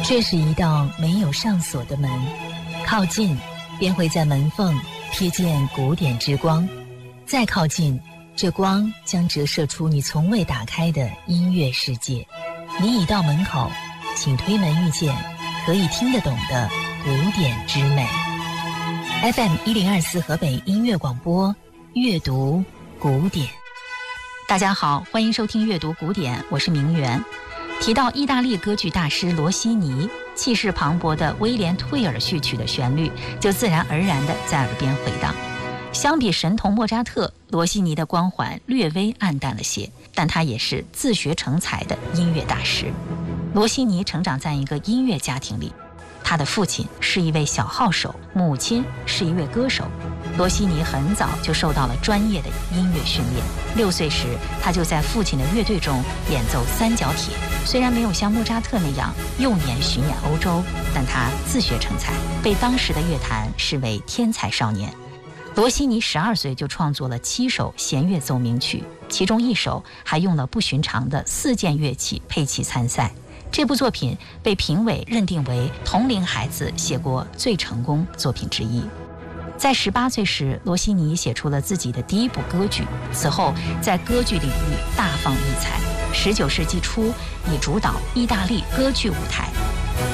这是一道没有上锁的门，靠近便会在门缝瞥见古典之光，再靠近，这光将折射出你从未打开的音乐世界。你已到门口，请推门遇见可以听得懂的古典之美。FM1024河北音乐广播，阅读古典。大家好，欢迎收听阅读古典，我是明媛。提到意大利歌剧大师罗西尼，气势磅礴的威廉·退尔序曲的旋律就自然而然地在耳边回荡。相比神童莫扎特，罗西尼的光环略微暗淡了些，但他也是自学成才的音乐大师。罗西尼成长在一个音乐家庭里，他的父亲是一位小号手，母亲是一位歌手。罗西尼很早就受到了专业的音乐训练，6岁时他就在父亲的乐队中演奏三角铁。虽然没有像莫扎特那样幼年巡演欧洲，但他自学成才，被当时的乐坛视为天才少年。罗西尼12岁就创作了7首弦乐奏鸣曲，其中1首还用了不寻常的4件乐器配器参赛。这部作品被评委认定为同龄孩子写过最成功作品之一。在18岁时，罗西尼写出了自己的第一部歌剧，此后在歌剧领域大放异彩。19世纪初，以主导意大利歌剧舞台。